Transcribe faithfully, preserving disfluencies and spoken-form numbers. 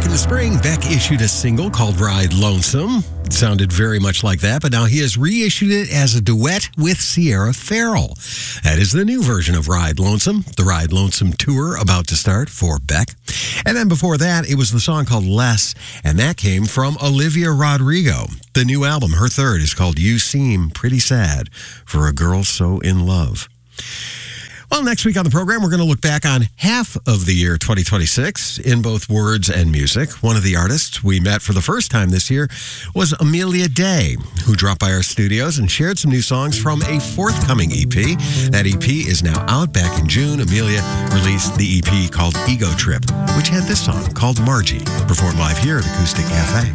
Back in the spring, Beck issued a single called Ride Lonesome. It sounded very much like that, but now he has reissued it as a duet with Sierra Farrell. That is the new version of Ride Lonesome, the Ride Lonesome tour about to start for Beck. And then before that, it was the song called Less, and that came from Olivia Rodrigo. The new album, her third, is called You Seem Pretty Sad for a Girl So in Love. Well, next week on the program, we're going to look back on half of the year twenty twenty-six in both words and music. One of the artists we met for the first time this year was Amelia Day, who dropped by our studios and shared some new songs from a forthcoming E P. That E P is now out. Back in June, Amelia released the E P called Ego Trip, which had this song called Margie, performed live here at Acoustic Cafe.